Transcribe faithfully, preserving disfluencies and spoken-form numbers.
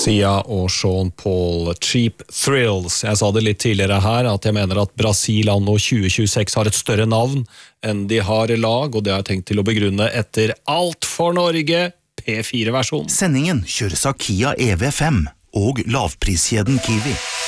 Sia og Sean Paul, Cheap Thrills. Jeg sa det litt tidligere her, at jeg mener at Brasil anno tjue tjueseks har et større navn enn de har lag, og det har jeg tenkt til å begrunne etter Alt for Norge P fire-versjon. Sendingen kjøres av Kia E V fem og lavpriskjeden Kiwi.